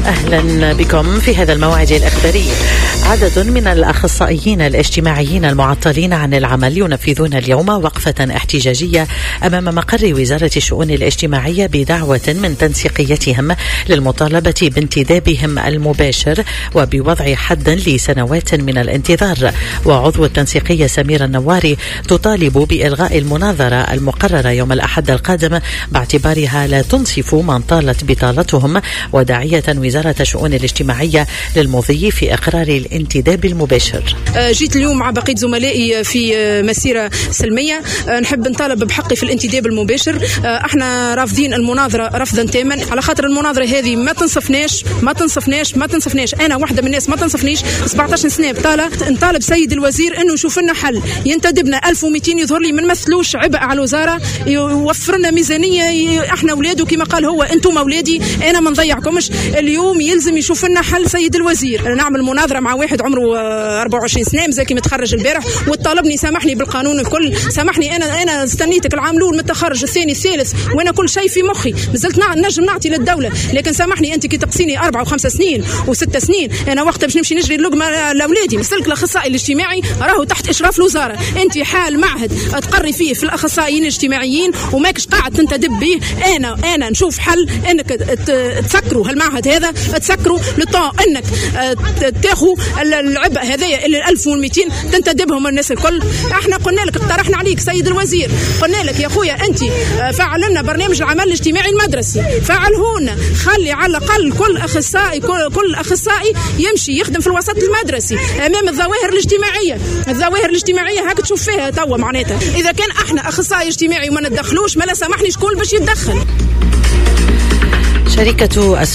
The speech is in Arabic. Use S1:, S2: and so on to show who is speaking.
S1: أهلا بكم في هذا الموعد الإخباري. عدد من الأخصائيين الاجتماعيين المعطلين عن العمل ينفذون اليوم وقفة احتجاجية أمام مقر وزارة الشؤون الاجتماعية بدعوة من تنسيقيتهم للمطالبة بانتدابهم المباشر وبوضع حد لسنوات من الانتظار. وعضو التنسيقية سميرة النواري تطالب بإلغاء المناظرة المقررة يوم الأحد القادم باعتبارها لا تنصف من طالت بطالتهم، وداعية وزارة الشؤون الاجتماعية للمضي في إقرار الانتداب المباشر.
S2: جيت اليوم مع بقية زملائي في مسيرة سلمية، نحب نطالب بحقي في الانتداب المباشر. احنا رافضين المناظرة رفضا تاما، على خاطر المناظرة هذه ما تنصفناش. انا واحدة من الناس ما تنصفنيش. 17 سنة بطالة، نطالب سيد الوزير انه يشوف لنا حل، ينتدبنا 1200 يظهر لي من مثلوش عبء على الوزارة، يوفر لنا ميزانية. احنا اولاده كما قال هو، انتم اولادي انا ما نضيعكمش. اليوم يلزم يشوف لنا حل سيد الوزير. نعمل مناظرة مع واحد عمره 24 سنة مزاكي متخرج البارح، وطالبني سامحني بالقانون الكل، سامحني انا استنيتك العام الاول متخرج، الثاني الثالث، وانا كل شيء في مخي مازلت نجم نعطي للدولة، لكن سامحني انت كي تقصيني 4 و5 سنين و6 سنين، انا وقتها باش نمشي نجري اللقمة لاولادي. مسلك الاخصائي الاجتماعي راهو تحت اشراف الوزارة، انت حال معهد تقري فيه في الاخصائيين الاجتماعيين وماكش قاعد تنتدب به. انا نشوف حل انك تسكروا هالمعهد هذا، تسكروا لطون انك تاخذ العبء هذايا اللي 1200 تنتدبهم الناس الكل. احنا قلنا لك، اقترحنا عليك سيد الوزير، قلنا لك يا خويا انت فعل لنا برنامج العمل الاجتماعي المدرسي، فعلهونا، خلي على الاقل كل اخصائي يمشي يخدم في الوسط المدرسي امام الظواهر الاجتماعيه هاك تشوف فيها توا. معناتها اذا كان احنا اخصائي اجتماعي وما ندخلوش، ما لا سامحني شكون باش يتدخل.
S1: شركة